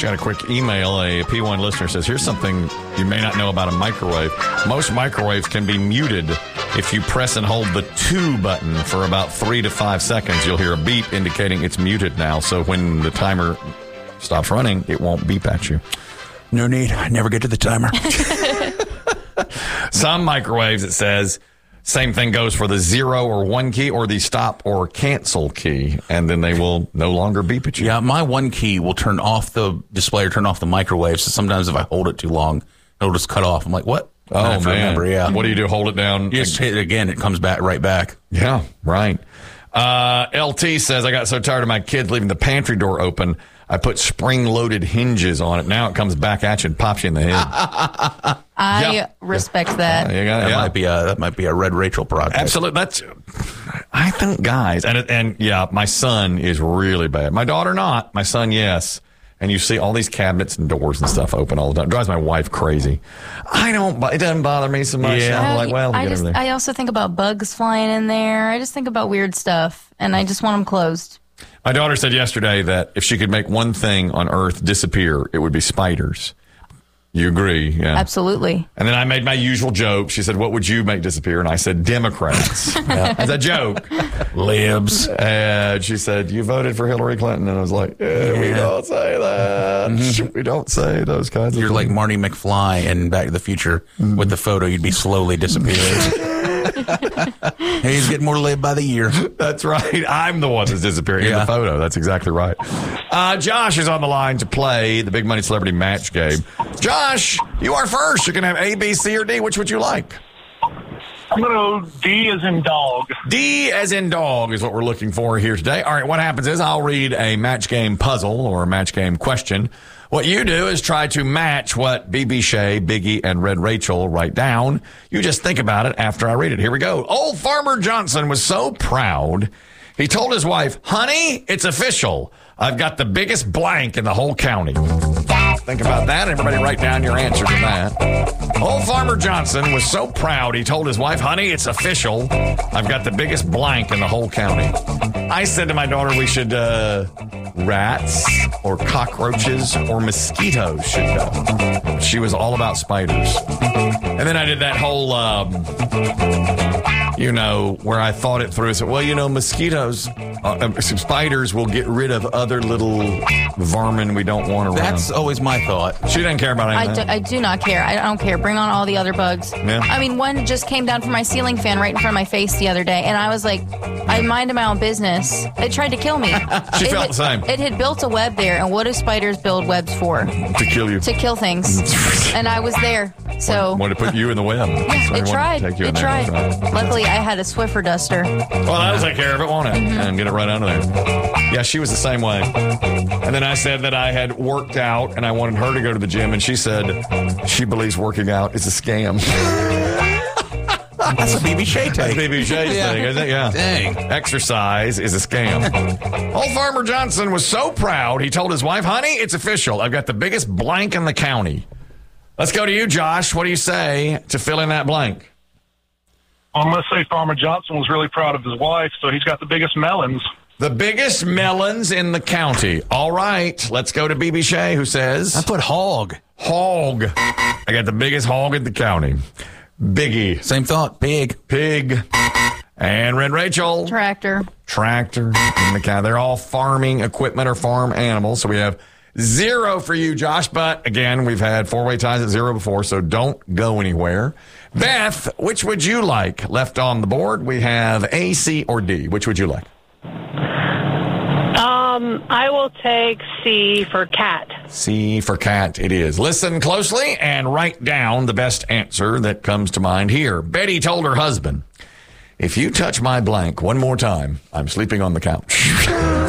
Got a quick email. A P1 listener says, here's something you may not know about a microwave. Most microwaves can be muted. If you press and hold the to button for about 3 to 5 seconds, you'll hear a beep indicating it's muted now. So when the timer stops running, it won't beep at you. No need. I never get to the timer. Some microwaves, it says, same thing goes for the 0 or 1 key or the stop or cancel key, and then they will no longer beep at you. Yeah, my 1 key will turn off the display or turn off the microwave. So sometimes if I hold it too long, it'll just cut off. I'm like, what? Oh, man. Remember, yeah. What do you do? Hold it down? You just hit it again. It comes back right back. Yeah, right. LT says, I got so tired of my kids leaving the pantry door open, I put spring-loaded hinges on it. Now it comes back at you and pops you in the head. I respect that. That might be a Red Rachel project. Absolutely. I think guys, and yeah, my son is really bad. My daughter not. My son, yes. And you see all these cabinets and doors and stuff open all the time. It drives my wife crazy. It doesn't bother me so much. Yeah. I'm like, well, I also think about bugs flying in there. I just think about weird stuff, and I just want them closed. My daughter said yesterday that if she could make one thing on Earth disappear, it would be spiders. You agree? Yeah. Absolutely. And then I made my usual joke. She said, what would you make disappear? And I said, Democrats. As a joke. Libs. And she said, you voted for Hillary Clinton. And I was like, we don't say that. Mm-hmm. We don't say those kinds of You're things. like Marty McFly in Back to the Future. With the photo, you'd be slowly disappearing. He's getting more lib by the year. That's right. I'm the one that's disappearing in the photo. That's exactly right. Josh is on the line to play the Big Money Celebrity Match game. Josh, you are first. You can have A, B, C, or D. Which would you like? I'm going to go D as in dog. D as in dog is what we're looking for here today. All right, what happens is I'll read a match game puzzle or a match game question. What you do is try to match what BB Shea, Biggie, and Red Rachel write down. You just think about it after I read it. Here we go. Old Farmer Johnson was so proud, he told his wife, honey, it's official. I've got the biggest blank in the whole county. Think about that. Everybody write down your answer to that. Old Farmer Johnson was so proud, he told his wife, honey, it's official. I've got the biggest blank in the whole county. I said to my daughter we should, rats or cockroaches or mosquitoes should go. She was all about spiders. And then I did that whole, where I thought it through. I said, well, mosquitoes, spiders will get rid of other little vermin we don't want around. That's always my thought. She didn't care about anything. I do not care. I don't care. Bring on all the other bugs. Yeah. I mean, one just came down from my ceiling fan right in front of my face the other day, and I was like, I minded my own business. It tried to kill me. She felt the same. It had built a web there, and what do spiders build webs for? To kill you. To kill things. And I was there. So wanted to put you in the web. Yeah, it tried. It tried. Luckily, I had a Swiffer duster. Well, that'll take care of it, won't it? Mm-hmm. And get it right under there. Yeah, she was the same way. And then I said that I had worked out and I wanted her to go to the gym, and she said she believes working out is a scam. That's a BB Shea take. That's BB Shea's thing, isn't it? Yeah. Dang. Exercise is a scam. Old Farmer Johnson was so proud, he told his wife, honey, it's official. I've got the biggest blank in the county. Let's go to you, Josh. What do you say to fill in that blank? I'm going to say Farmer Johnson was really proud of his wife, so he's got the biggest melons. The biggest melons in the county. All right. Let's go to BB Shea, who says... I put hog. Hog. I got the biggest hog in the county. Biggie. Same thought. Pig. And Red Rachel. Tractor in the county. They're all farming equipment or farm animals. So we have 0 for you, Josh. But again, we've had 4-way ties at 0 before, so don't go anywhere. Beth, which would you like left on the board? We have A, C, or D. Which would you like? I will take C for cat. C for cat it is. Listen closely and write down the best answer that comes to mind here. Betty told her husband, if you touch my blank one more time, I'm sleeping on the couch.